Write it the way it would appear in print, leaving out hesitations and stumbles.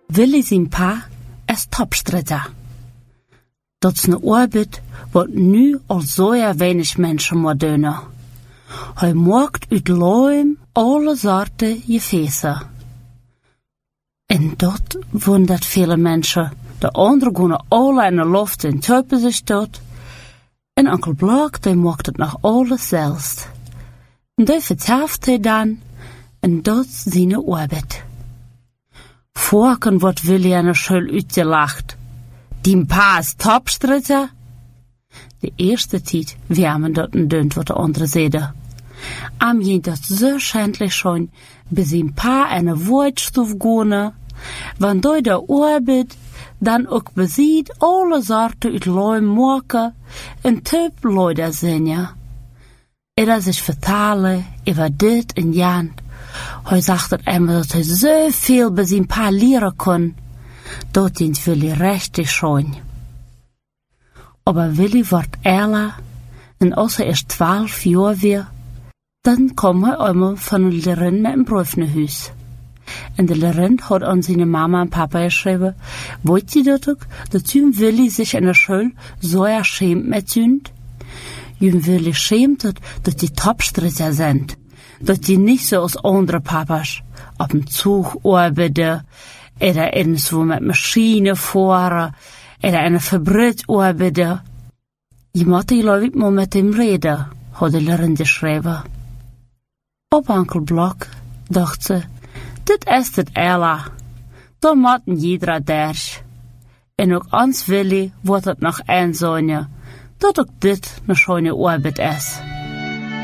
Willy zijn pa is topstritter. Dat is een arbeid wat nu al zo weinig mensen moet doen. Hij maakt uit loom alle soorten gefeesten. En dat wondert viele mensen. De anderen gaan alle in de lucht en tuipen zich tot. En onkel Blok, die maakt het nog alles zelfs. En die vertelt hij dan, en dat is zijn arbeid. Vorken wordt Willy aan de school uitgelacht. Die pa is topstritter. De eerste tijd wärmen dat een deunt wat de andere zeiden. Am je dat zo schijnlijk schon, bis zijn pa en een woordstof gaan, want door de arbeid dan ook beziet alle soorten uit loom maken en typ Leute zingen. Er zich vertalen over dit en jan. Hij zegt het immer dat hij zoveel bij zijn pa leren kon. Dat dient Willy richtig schoon. Aber Willy wordt älter en als hij eerst 12 jaar weer, dan kwam hij einmal van een leraar met een brief naar huis. En de leraar had aan zijn mama en papa geschreven, weet je dat ook, dat jun Willy zich in de school zo schämt met jun? Jun Willy schämt dat die topstritter zijn. Dat die niet zoals andere papa's op een Zug arbeiten, oder irgendwo met machine voeren, oder in een fabriek arbeiten. Je moet geloof ik maar met hem reden, had de leraar geschreven. Op onkel Blok dacht ze, dit is het Ella. Dan moet jeder daar. En ook ons Willy wordt het nog aanzongen, dat ook dit een schone arbeid is.